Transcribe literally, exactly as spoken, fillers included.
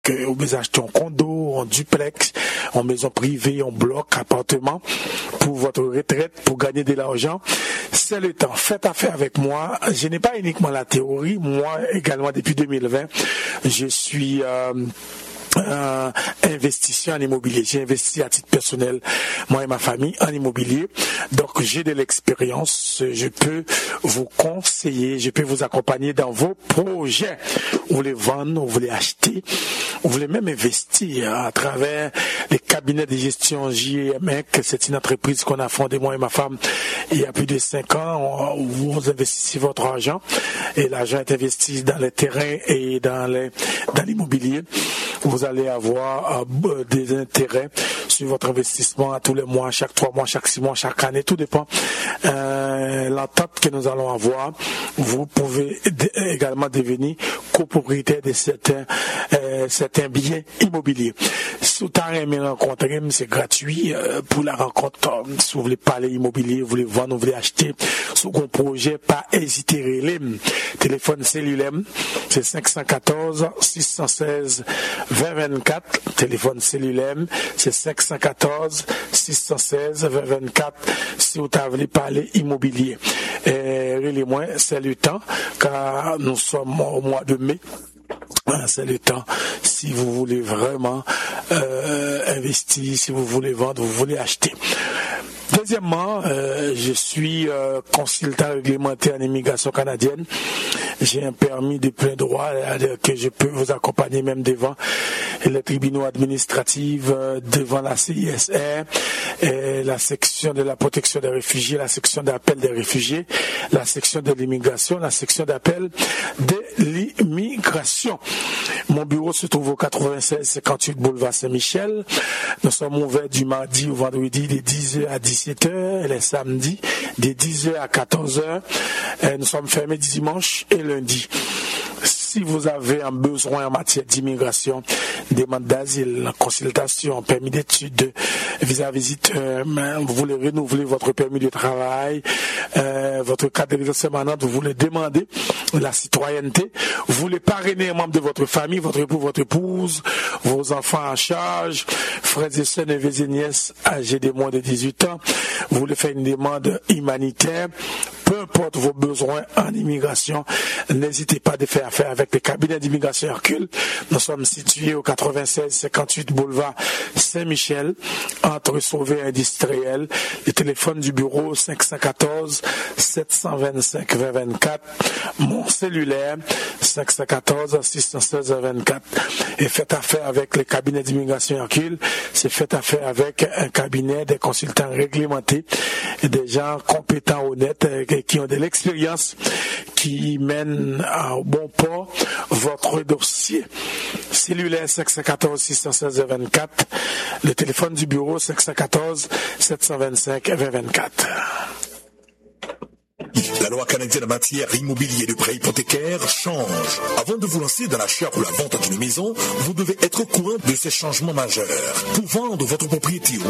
que vous pouvez acheter en condo, en duplex, en maison privée, en bloc, appartement, pour votre retraite, pour gagner de l'argent. C'est le temps. Faites affaire avec moi. Je n'ai pas uniquement la théorie. Moi, également, depuis deux mille vingt, je suis... Euh, Euh, investisseur en immobilier. J'ai investi à titre personnel, moi et ma famille, en immobilier. Donc, j'ai de l'expérience. Je peux vous conseiller, je peux vous accompagner dans vos projets. Vous voulez vendre, vous voulez acheter, vous voulez même investir à travers les cabinets de gestion J M E C. C'est une entreprise qu'on a fondée, moi et ma femme, il y a plus de cinq ans. Vous investissez votre argent et l'argent est investi dans les terrains et dans les, dans l'immobilier. Vous allez avoir euh, des intérêts sur votre investissement à tous les mois, chaque trois mois, chaque six mois, chaque année, tout dépend. Euh, l'entente que nous allons avoir, vous pouvez d- également devenir copropriétaire de certains, euh, certains biens immobiliers. Si vous avez aimé rencontrer, c'est gratuit euh, pour la rencontre. Euh, si vous voulez parler immobilier, vous voulez vendre, vous voulez acheter, sur un projet, pas hésiter. Téléphone cellulaire, c'est cinq un quatre, six un six, vingt vingt-quatre. Téléphone cellulaire, c'est cinq un quatre, six un six, vingt vingt-quatre. Si vous voulez parler immobilier, et relais-moi, c'est le temps, car nous sommes au mois de mai. C'est le temps. Si vous voulez vraiment euh, investir, si vous voulez vendre, vous voulez acheter. Deuxièmement, euh, je suis euh, consultant réglementaire en immigration canadienne. J'ai un permis de plein droit euh, que je peux vous accompagner même devant les tribunaux administratifs, euh, devant la C I S R, et la section de la protection des réfugiés, la section d'appel des réfugiés, la section de l'immigration, la section d'appel de l'immigration. Mon bureau se trouve au quatre-vingt-seize cinquante-huit boulevard Saint-Michel. Nous sommes ouverts du mardi au vendredi de dix heures à dix-sept heures et les samedis de dix heures à quatorze heures. Et nous sommes fermés dimanche et lundi. Si vous avez un besoin en matière d'immigration, demande d'asile, consultation, permis d'études, visa visiteur, vous voulez renouveler votre permis de travail, euh, votre carte de résidence permanente, vous voulez demander la citoyenneté, vous voulez parrainer un membre de votre famille, votre époux, votre épouse, vos enfants en charge, frères et sœurs, neveux et nièces âgés de moins de dix-huit ans, vous voulez faire une demande humanitaire, peu importe vos besoins en immigration, n'hésitez pas à faire affaire avec le cabinet d'immigration Hercule. Nous sommes situés au quatre-vingt-seize cinquante-huit boulevard Saint-Michel, entre Sauvé et Industriel. Le téléphone du bureau cinq un quatre, sept deux cinq, vingt vingt-quatre. Mon cellulaire cinq un quatre, six un six, vingt vingt-quatre. Et faites affaire avec le cabinet d'immigration Hercule. C'est faites affaire avec un cabinet des consultants réglementés et des gens compétents, honnêtes, qui ont de l'expérience, qui mènent à bon port votre dossier. Cellulaire cinq un quatre, six un six, vingt-quatre. Le téléphone du bureau cinq un quatre, sept deux cinq, vingt vingt-quatre. La loi canadienne en matière immobilier de prêt hypothécaire change. Avant de vous lancer dans l'achat ou la vente d'une maison, vous devez être au courant de ces changements majeurs. Pour vendre votre propriété